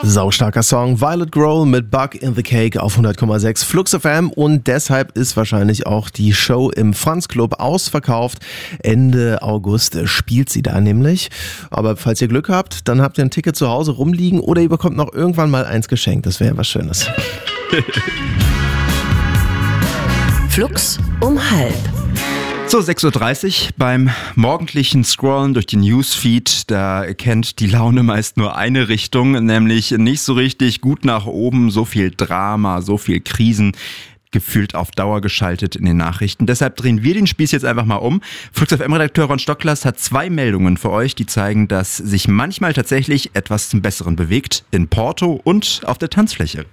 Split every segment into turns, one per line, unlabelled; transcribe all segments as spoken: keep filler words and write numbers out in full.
Saustarker Song, Violet Grohl mit Bug in the Cake auf hundert Komma sechs Flux F M und deshalb ist wahrscheinlich auch die Show im Franz Club ausverkauft. Ende August spielt sie da nämlich. Aber falls ihr Glück habt, dann habt ihr ein Ticket zu Hause rumliegen oder ihr bekommt noch irgendwann mal eins geschenkt. Das wäre was Schönes.
Flux um halb.
So, sechs Uhr dreißig beim morgendlichen Scrollen durch den Newsfeed, da kennt die Laune meist nur eine Richtung, nämlich nicht so richtig gut nach oben, so viel Drama, so viel Krisen, gefühlt auf Dauer geschaltet in den Nachrichten. Deshalb drehen wir den Spieß jetzt einfach mal um. Flux F M-Redakteur Ron Stocklast hat zwei Meldungen für euch, die zeigen, dass sich manchmal tatsächlich etwas zum Besseren bewegt, in Porto und auf der Tanzfläche.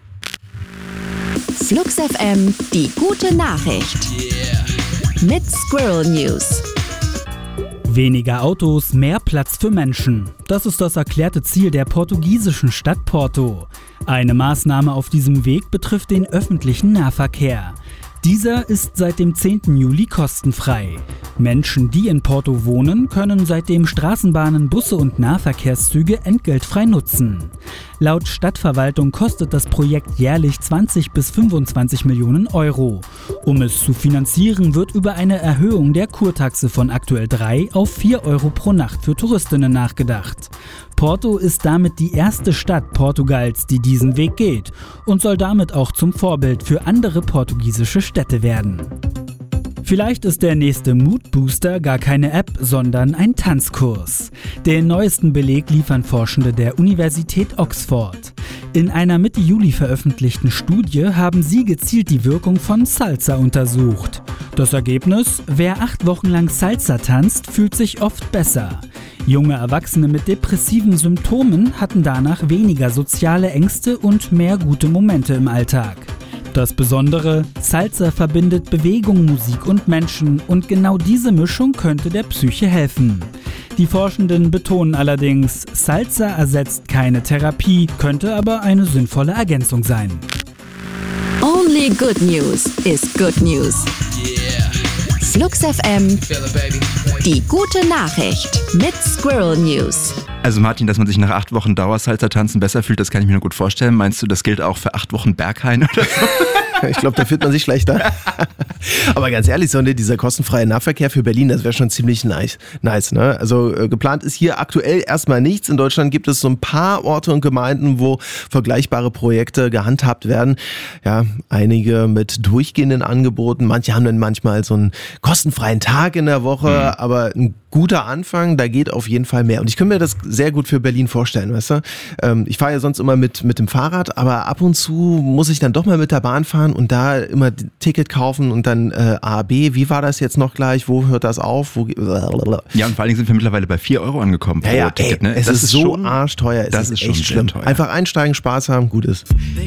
Flux F M, die gute Nachricht. Yeah. Mit Squirrel News.
Weniger Autos, mehr Platz für Menschen. Das ist das erklärte Ziel der portugiesischen Stadt Porto. Eine Maßnahme auf diesem Weg betrifft den öffentlichen Nahverkehr. Dieser ist seit dem zehnten Juli kostenfrei. Menschen, die in Porto wohnen, können seitdem Straßenbahnen, Busse und Nahverkehrszüge entgeltfrei nutzen. Laut Stadtverwaltung kostet das Projekt jährlich zwanzig bis fünfundzwanzig Millionen Euro. Um es zu finanzieren, wird über eine Erhöhung der Kurtaxe von aktuell drei auf vier Euro pro Nacht für Touristinnen nachgedacht. Porto ist damit die erste Stadt Portugals, die diesen Weg geht und soll damit auch zum Vorbild für andere portugiesische Städte werden. Vielleicht ist der nächste Mood-Booster gar keine App, sondern ein Tanzkurs. Den neuesten Beleg liefern Forschende der Universität Oxford. In einer Mitte Juli veröffentlichten Studie haben sie gezielt die Wirkung von Salsa untersucht. Das Ergebnis: Wer acht Wochen lang Salsa tanzt, fühlt sich oft besser. Junge Erwachsene mit depressiven Symptomen hatten danach weniger soziale Ängste und mehr gute Momente im Alltag. Das Besondere: Salsa verbindet Bewegung, Musik und Menschen und genau diese Mischung könnte der Psyche helfen. Die Forschenden betonen allerdings, Salsa ersetzt keine Therapie, könnte aber eine sinnvolle Ergänzung sein.
Only good news is good news. Yeah. Flux F M, die gute Nachricht mit Squirrel News.
Also Martin, dass man sich nach acht Wochen Dauersalsa-Tanzen besser fühlt, das kann ich mir nur gut vorstellen. Meinst du, das gilt auch für acht Wochen Berghain oder so?
Ich glaube, da fühlt man sich schlechter. Aber ganz ehrlich, so, ne, dieser kostenfreie Nahverkehr für Berlin, das wäre schon ziemlich nice. nice ne? Also äh, geplant ist hier aktuell erstmal nichts. In Deutschland gibt es so ein paar Orte und Gemeinden, wo vergleichbare Projekte gehandhabt werden. Ja, einige mit durchgehenden Angeboten. Manche haben dann manchmal so einen kostenfreien Tag in der Woche, mhm. aber ein guter Anfang, da geht auf jeden Fall mehr. Und ich könnte mir das sehr gut für Berlin vorstellen, weißt du? Ähm, ich fahre ja sonst immer mit, mit dem Fahrrad, aber ab und zu muss ich dann doch mal mit der Bahn fahren und da immer ein Ticket kaufen und dann äh, A, B, wie war das jetzt noch gleich? Wo hört das auf? Wo,
ja, und vor allen Dingen sind wir mittlerweile bei vier Euro angekommen pro
ja, ja,
Ticket.
Ey,
Ne?
es
das
ist,
ist
so
schon,
arschteuer, es
das
ist,
ist
echt
schon
schlimm.
Teuer.
Einfach einsteigen, Spaß haben, gut ist.